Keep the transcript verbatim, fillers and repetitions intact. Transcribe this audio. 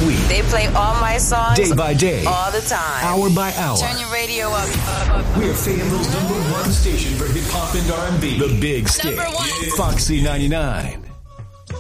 week. They play all my songs. Day by day. All the time. Hour by hour. Turn your radio up. We're Fayetteville's number one station for hip-hop and R and B. The Big Stick. Number one. Foxy ninety-nine.